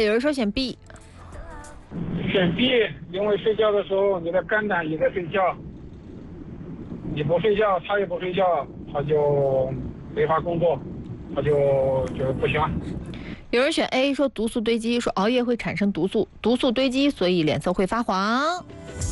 有人说选 B。 选 B， 因为睡觉的时候你的肝胆也在睡觉，你不睡觉，他也不睡觉，他就没法工作，他就不行。 有人选 A， 说毒素堆积，说熬夜会产生毒素堆积，所以脸色会发黄。